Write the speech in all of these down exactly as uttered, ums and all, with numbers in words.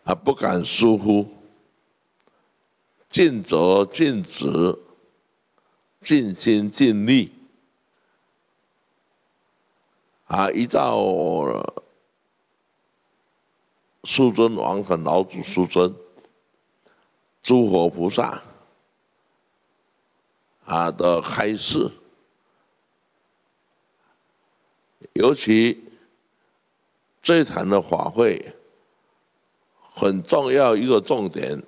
啊，不敢疏忽，尽责尽职，尽心尽力，啊，依照世尊王禅老祖师尊、诸佛菩萨啊的开示，尤其这一场的法会很重要一个重点，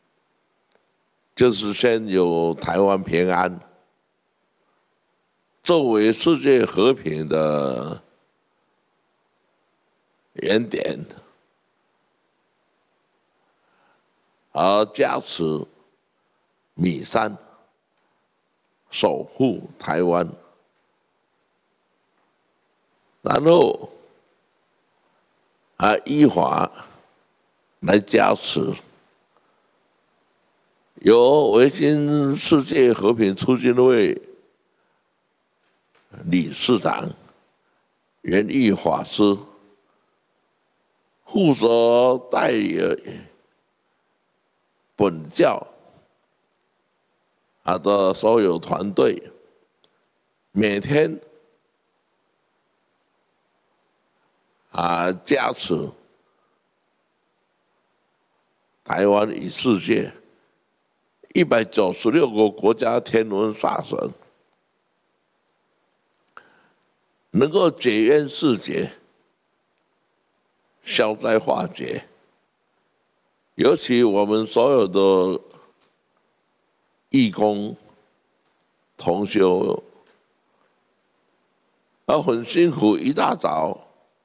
就是先有台湾平安，作为世界和平的原点，而加持米山守护台湾，然后啊依法来加持，由维新世界和平促进会理事长圆煜法师负责代理本教啊的所有团队，每天啊加持台湾与世界一百九十六个国家天文煞神，能够解冤释结，消灾化解。尤其我们所有的义工同修，啊，很辛苦，一大早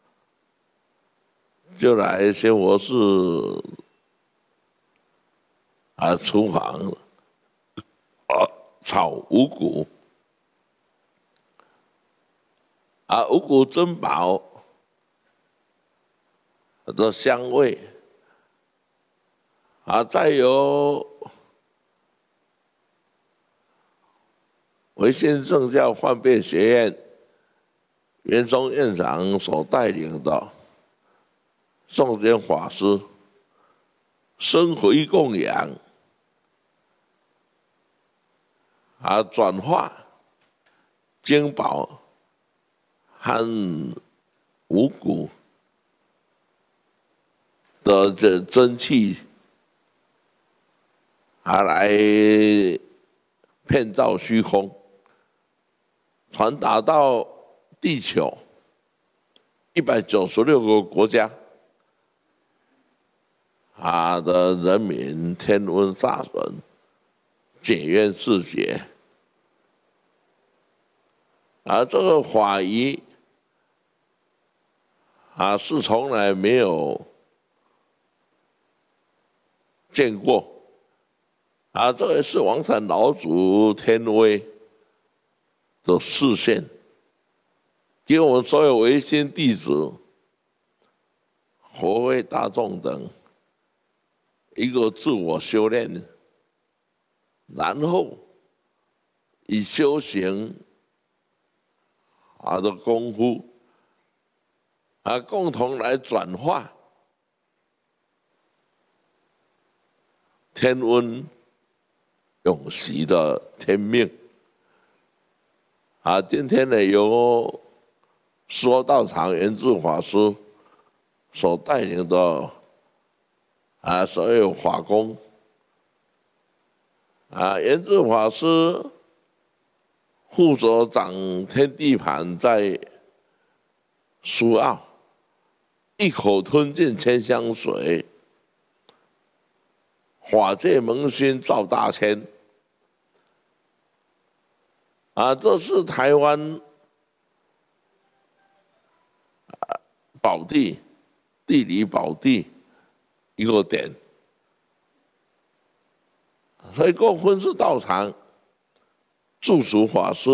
就来仙佛寺啊厨房啊炒五谷，啊五谷珍宝的香味，啊再由维新圣教幻变学院袁松院长所带领的颂间法师生回供养，啊转化经宝和五谷的这真气，啊来遍照虚空，传达到地球一百九十六个国家啊的人民天文煞神解冤释结，而这个法仪啊是从来没有见过，啊这也是王禅老祖天威的示现，给我们所有维新弟子、佛为大众等一个自我修炼，然后以修行啊的功夫啊，共同来转化天温永息的天命。啊，今天呢由说道场圆智法师所带领的啊所有法工，啊圆智法师负责掌天地盘在苏澳，一口吞进千香水，法界蒙熏照大千。啊，这是台湾宝地、地理宝地一个点，所以各分寺道场住持法师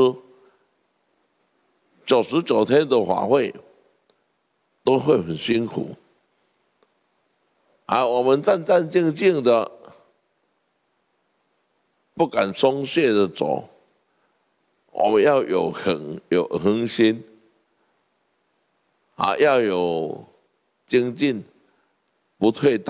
九十九天的法会都会很辛苦，啊，我们战战兢兢的，不敢松懈的走。我们要有恒有恒心，啊，要有精进，不退。